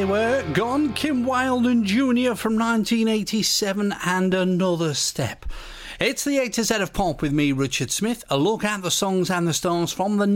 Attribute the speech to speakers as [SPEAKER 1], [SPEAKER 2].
[SPEAKER 1] They were Gone, Kim Wilde and Junior from 1987, and Another Step. It's the A to Z of Pop with me, Richard Smith. A look at the songs and the stars from the